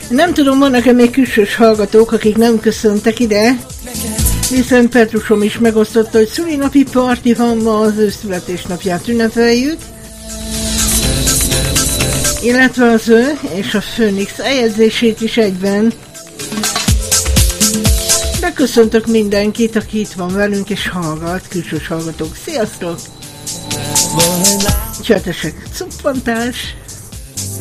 Nem tudom, vannak-e még külsős hallgatók, akik nem köszöntek ide, viszont Petrusom is megosztotta, hogy szülinapi parti van, ma az ő születésnapját ünnepeljük, illetve az ő és a Phoenix eljegyzését is egyben. De köszöntök mindenkit, aki itt van velünk és hallgat, külsős hallgatók. Sziasztok! Csetesek, cuppantás!